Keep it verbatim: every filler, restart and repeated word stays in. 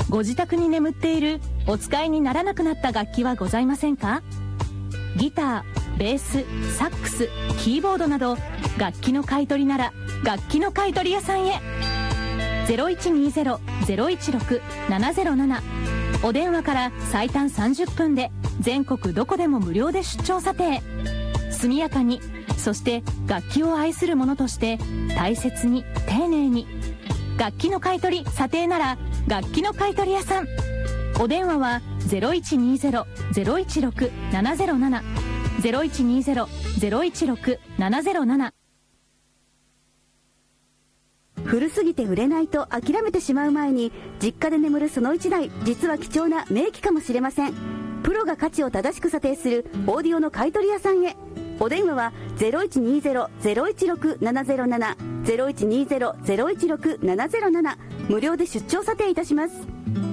ご自宅に眠っているお使いにならなくなった楽器はございませんか？ギター、ベース、サックス、キーボードなど楽器の買い取りなら楽器の買い取り屋さんへ。 ゼロいちにーゼロ ゼロいちろく ななゼロなな お電話から最短さんじゅっぷんで全国どこでも無料で出張査定。速やかに、そして楽器を愛する者として大切に丁寧に。楽器の買い取り査定なら楽器の買い取り屋さん。お電話は ゼロいちにーゼロ ゼロいちろく ななゼロなな ゼロいちにーゼロ ゼロいちろく ななゼロなな。 古すぎて売れないと諦めてしまう前に、実家で眠るその一台、実は貴重な名機かもしれません。プロが価値を正しく査定するオーディオの買い取り屋さんへ。お電話は ゼロいちにーゼロ ゼロいちろく ななゼロなな ゼロいちにーゼロ ゼロいちろく ななゼロなな、無料で出張査定いたします。